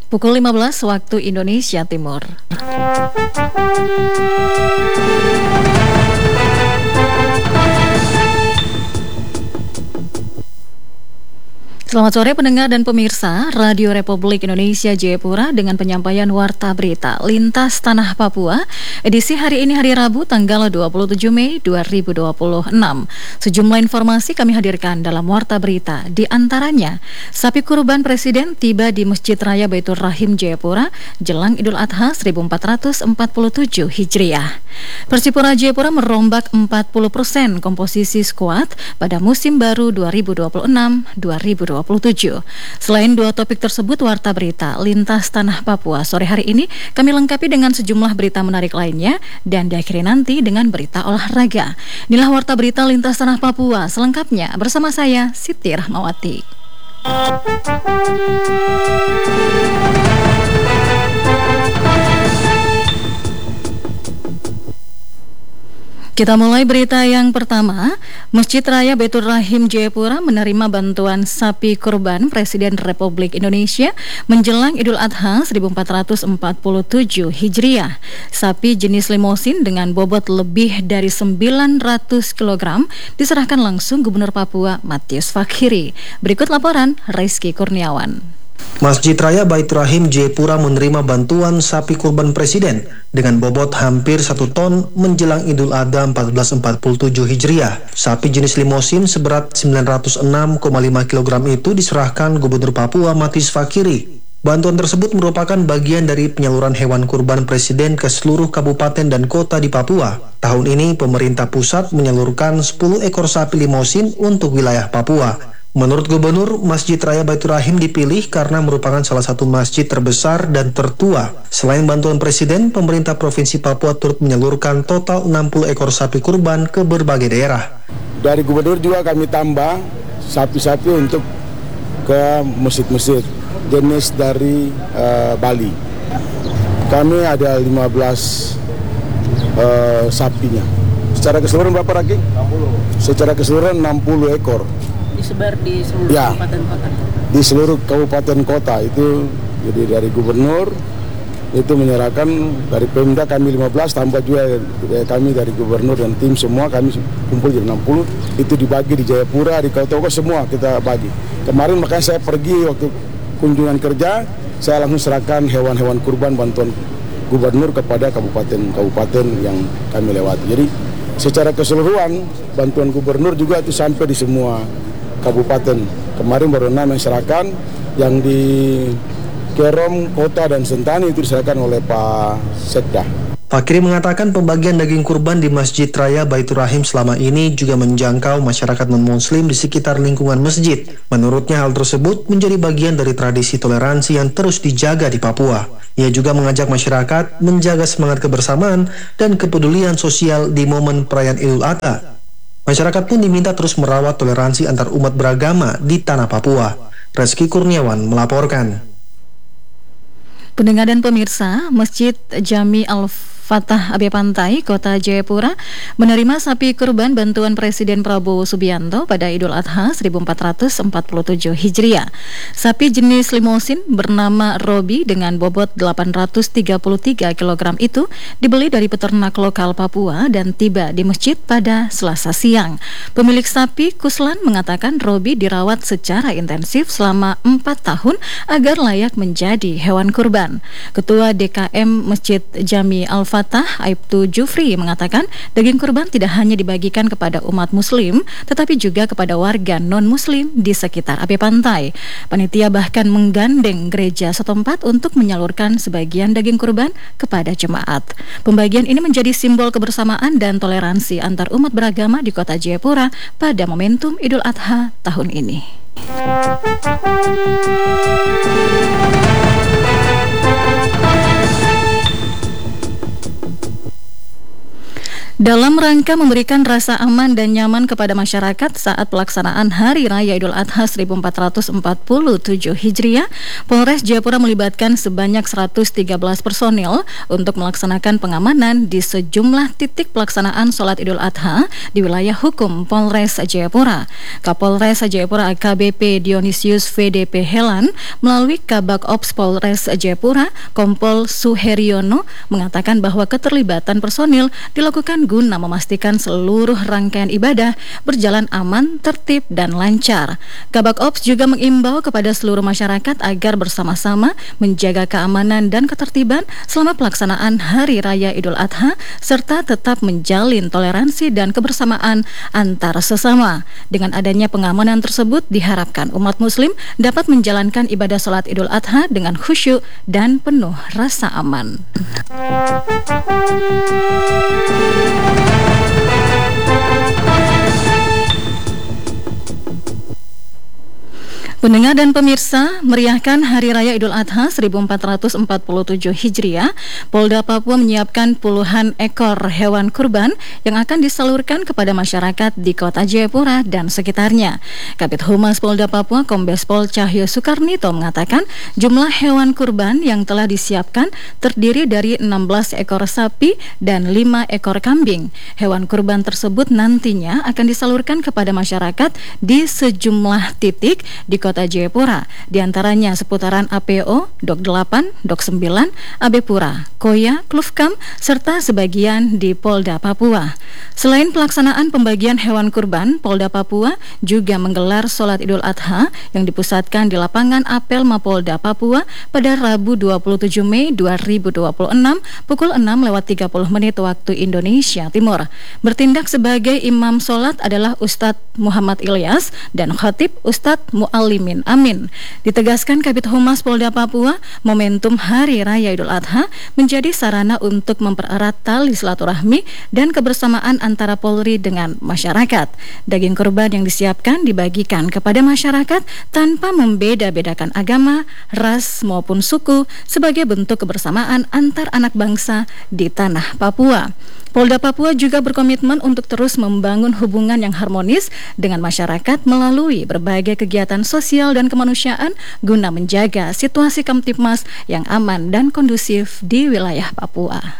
Pukul 15 waktu Indonesia Timur. Selamat sore pendengar dan pemirsa Radio Republik Indonesia Jayapura dengan penyampaian Warta Berita Lintas Tanah Papua edisi hari ini hari Rabu tanggal 27 Mei 2026. Sejumlah informasi kami hadirkan dalam Warta Berita, di antaranya sapi kurban Presiden tiba di Masjid Raya Baitur Rahim Jayapura jelang Idul Adha 1447 Hijriah. Persipura Jayapura merombak 40% komposisi skuad pada musim baru 2026-2027. Selain dua topik tersebut, Warta Berita Lintas Tanah Papua sore hari ini kami lengkapi dengan sejumlah berita menarik lainnya dan diakhiri nanti dengan berita olahraga. Inilah Warta Berita Lintas Tanah Papua selengkapnya bersama saya Siti Rahmawati. Kita mulai berita yang pertama. Masjid Raya Baitur Rahim Jayapura menerima bantuan sapi kurban Presiden Republik Indonesia menjelang Idul Adha 1447 Hijriah. Sapi jenis limosin dengan bobot lebih dari 900 kg diserahkan langsung Gubernur Papua Matius Fakhiri. Berikut laporan Rizky Kurniawan. Masjid Raya Baitur Rahim Jayapura menerima bantuan sapi kurban Presiden dengan bobot hampir 1 ton menjelang Idul Adha 1447 Hijriah. Sapi jenis limosin seberat 906,5 kg itu diserahkan Gubernur Papua Matius Fakhiri. Bantuan tersebut merupakan bagian dari penyaluran hewan kurban Presiden ke seluruh kabupaten dan kota di Papua. Tahun ini pemerintah pusat menyalurkan 10 ekor sapi limosin untuk wilayah Papua. Menurut Gubernur, Masjid Raya Baitur Rahim dipilih karena merupakan salah satu masjid terbesar dan tertua. Selain bantuan Presiden, pemerintah Provinsi Papua turut menyalurkan total 60 ekor sapi kurban ke berbagai daerah. Dari Gubernur juga kami tambah sapi-sapi untuk ke masjid-masjid jenis dari Bali. Kami ada 15 sapinya. Secara keseluruhan berapa lagi? 60. Secara keseluruhan 60 ekor. Disebar di seluruh kabupaten kota. Di seluruh kabupaten kota itu, jadi dari Gubernur itu menyerahkan, dari Pemda kami 15, tambah juga kami dari Gubernur dan tim semua kami kumpul jadi 60. Itu dibagi di Jayapura, di kota-kota semua kita bagi. Kemarin makanya saya pergi waktu kunjungan kerja, saya langsung serahkan hewan-hewan kurban bantuan Gubernur kepada kabupaten-kabupaten yang kami lewati. Jadi secara keseluruhan bantuan Gubernur juga itu sampai di semua kabupaten. Kemarin baru 6 yang serahkan, yang di Kerom, Kota, dan Sentani itu diserahkan oleh Pak Sekda. Fakhiri mengatakan pembagian daging kurban di Masjid Raya Baitur Rahim selama ini juga menjangkau masyarakat non-muslim di sekitar lingkungan masjid. Menurutnya hal tersebut menjadi bagian dari tradisi toleransi yang terus dijaga di Papua. Ia juga mengajak masyarakat menjaga semangat kebersamaan dan kepedulian sosial di momen perayaan Idul Adha. Masyarakat pun diminta terus merawat toleransi antar umat beragama di tanah Papua. Rizky Kurniawan melaporkan. Pendengar dan pemirsa, Masjid Jami Al-Fatah Abe Pantai, Kota Jayapura menerima sapi kurban bantuan Presiden Prabowo Subianto pada Idul Adha 1447 Hijriah. Sapi jenis limosin bernama Robi dengan bobot 833 kg itu dibeli dari peternak lokal Papua dan tiba di masjid pada Selasa siang. Pemilik sapi Kuslan mengatakan Robi dirawat secara intensif selama 4 tahun agar layak menjadi hewan kurban. Ketua DKM Masjid Jami Al-Fatah Aibtu Jufri mengatakan daging kurban tidak hanya dibagikan kepada umat muslim tetapi juga kepada warga non-muslim di sekitar Abe Pantai. Panitia bahkan menggandeng gereja setempat untuk menyalurkan sebagian daging kurban kepada jemaat. Pembagian ini menjadi simbol kebersamaan dan toleransi antar umat beragama di Kota Jayapura pada momentum Idul Adha tahun ini. Dalam Dalam rangka memberikan rasa aman dan nyaman kepada masyarakat saat pelaksanaan Hari Raya Idul Adha 1447 Hijriah, Polres Jayapura melibatkan sebanyak 113 personil untuk melaksanakan pengamanan di sejumlah titik pelaksanaan sholat Idul Adha di wilayah hukum Polres Jayapura. Kapolres Jayapura AKBP Dionisius VDP Helan melalui Kabak Ops Polres Jayapura Kompol Suheryono mengatakan bahwa keterlibatan personil dilakukan guna memastikan seluruh rangkaian ibadah berjalan aman, tertib, dan lancar. Kabak Ops juga mengimbau kepada seluruh masyarakat agar bersama-sama menjaga keamanan dan ketertiban selama pelaksanaan Hari Raya Idul Adha serta tetap menjalin toleransi dan kebersamaan antar sesama. Dengan adanya pengamanan tersebut diharapkan umat muslim dapat menjalankan ibadah sholat Idul Adha dengan khusyuk dan penuh rasa aman. Pendengar dan pemirsa, meriahkan Hari Raya Idul Adha 1447 Hijriah, Polda Papua menyiapkan puluhan ekor hewan kurban yang akan disalurkan kepada masyarakat di Kota Jayapura dan sekitarnya. Kabid Humas Polda Papua Kombes Pol Cahyo Soekarnito mengatakan jumlah hewan kurban yang telah disiapkan terdiri dari 16 ekor sapi dan 5 ekor kambing. Hewan kurban tersebut nantinya akan disalurkan kepada masyarakat di sejumlah titik di Kota Jayapura, diantaranya seputaran APO, Dok 8, Dok 9, AB Pura, Koya, Klufkam, serta sebagian di Polda Papua. Selain pelaksanaan pembagian hewan kurban, Polda Papua juga menggelar sholat Idul Adha yang dipusatkan di lapangan apel Mapolda Papua pada Rabu 27 Mei 2026 pukul 6:30 waktu Indonesia Timur. Bertindak sebagai imam sholat adalah Ustadz Muhammad Ilyas dan khatib Ustadz Mu'allimin Amin. Ditegaskan Kabid Humas Polda Papua, momentum Hari Raya Idul Adha menjadi sarana untuk mempererat tali silaturahmi dan kebersamaan antara Polri dengan masyarakat. Daging kurban yang disiapkan dibagikan kepada masyarakat tanpa membeda-bedakan agama, ras maupun suku sebagai bentuk kebersamaan antar anak bangsa di tanah Papua. Polda Papua juga berkomitmen untuk terus membangun hubungan yang harmonis dengan masyarakat melalui berbagai kegiatan sosial dan kemanusiaan guna menjaga situasi Kamtipmas yang aman dan kondusif di wilayah Papua.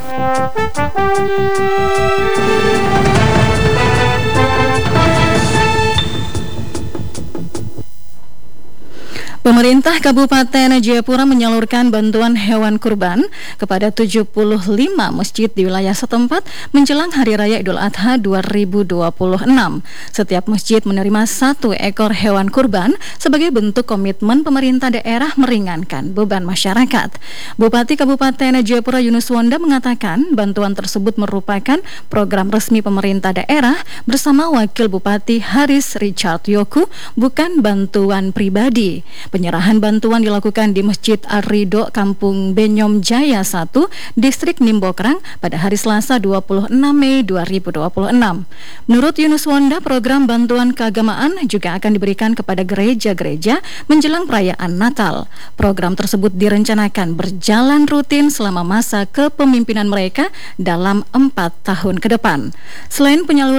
Pemerintah Kabupaten Jayapura menyalurkan bantuan hewan kurban kepada 75 masjid di wilayah setempat menjelang Hari Raya Idul Adha 2026. Setiap masjid menerima 1 ekor hewan kurban sebagai bentuk komitmen pemerintah daerah meringankan beban masyarakat. Bupati Kabupaten Jayapura Yunus Wonda mengatakan bantuan tersebut merupakan program resmi pemerintah daerah bersama Wakil Bupati Haris Richard Yoku, bukan bantuan pribadi. Penyerahan bantuan dilakukan di Masjid Ar-Ridho Kampung Benyom Jaya 1, Distrik Nimbokrang pada hari Selasa 26 Mei 2026. Menurut Yunus Wonda, program bantuan keagamaan juga akan diberikan kepada gereja-gereja menjelang perayaan Natal. Program tersebut direncanakan berjalan rutin selama masa kepemimpinan mereka dalam 4 tahun ke depan. Selain penyaluran